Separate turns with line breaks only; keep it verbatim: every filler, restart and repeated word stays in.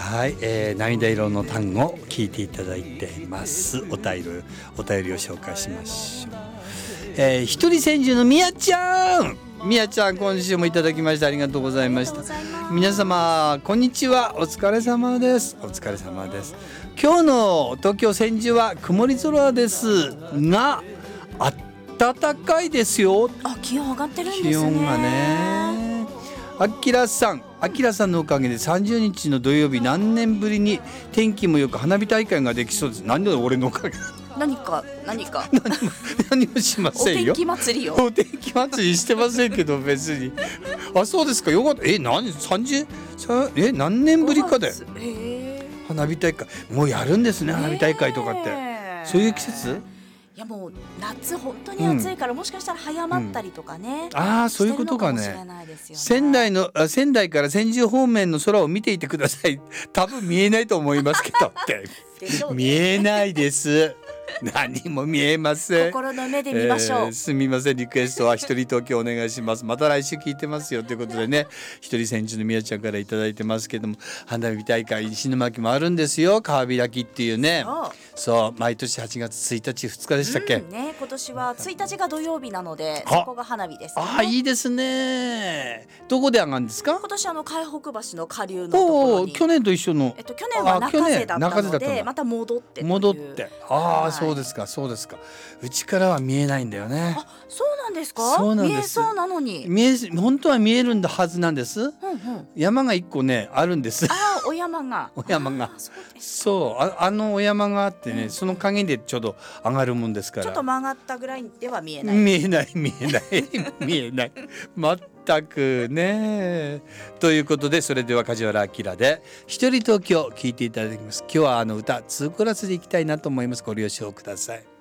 はい、えー、涙色の単語を聞いていただいています。お便りお便りを紹介しましょう。えー、一人千住のみやちゃんみやちゃん、今週もいただきましてありがとうございました。皆様こんにちは、お疲れ様です。お疲れ様です。今日の東京千住は曇り空ですが暖かいですよ。
あ、気温上がってるんですね。
気温がね。あきらさんあきらさんのおかげでさんじゅうにちの土曜日、何年ぶりに天気もよく花火大会ができそうです。何で俺のおかげ
何か何か
何も何もしませんよ。
お天気祭りを
お天気祭りしてませんけど別にあ、そうですか、よかった。え、何さんじゅうえ何年ぶりかだよ。花火大会もうやるんですね、花火大会とかって。そういう季節。
いや、もう夏本当に暑いから、うん、もしかしたら早まったりとかね、
うん、ああ、そういうことかね。仙台の仙台から千住方面の空を見ていてください。多分見えないと思いますけどって
でしょうね、
見えないです何も見えません。
心の目で見ましょう、
えー、すみません、リクエストは一人東京お願いします。また来週聞いてますよということでね、一人千住のみやちゃんからいただいてますけども、花火大会石巻もあるんですよ。川開きっていうね。そう、毎年はちがつついたちふつかでしたっけ、
うんね、今年はついたちが土曜日なので、そこが花火ですね。
ああ、いいですね。どこで上がるんですか。
今年あの海北橋の下流のところに。
去年と一緒の、
えっと、去年は中瀬だったのでまた戻って
戻って、ああ、そうですかそうですか。うちからは見えないんだよね。
あ、そうなんですか。
そうなんです。
見えそうなのに
見え、本当は見えるんだはずなんです、うんうん、山が一個ねあるんです。
あ、お山が
お山が
そうです。
そう、 あ, あのお山があってね、うん、その陰でちょうど上がるもんですから、
ちょっと曲がったぐらいでは見えない。
見えない見えない見えない全くね。ということで、それでは梶原明で一人東京聞いていただきます。今日はあの歌ツーコラスでいきたいなと思います。ご了承ください。